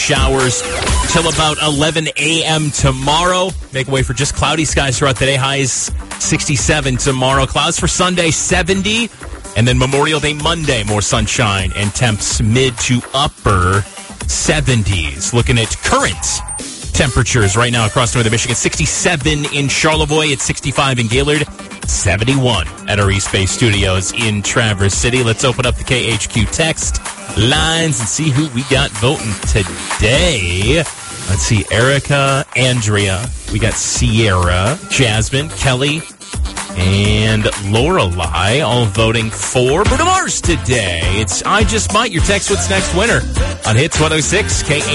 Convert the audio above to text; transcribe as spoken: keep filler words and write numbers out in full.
showers till about eleven a.m. tomorrow. Make way for just cloudy skies throughout the day. Highs sixty-seven tomorrow. Clouds for Sunday, seventy. And then Memorial Day Monday, more sunshine and temps mid to upper seventies. Looking at current temperatures right now across northern Michigan. sixty-seven in Charlevoix. It's sixty-five in Gaylord. seventy-one at our East Bay Studios in Traverse City. Let's open up the K H Q text lines and see who we got voting today. Let's see. Erica, Andrea. We got Sierra, Jasmine, Kelly, and Lorelei all voting for Bruno Mars today. It's I Just Might. Your text, what's next winner on Hits one oh six K H Q.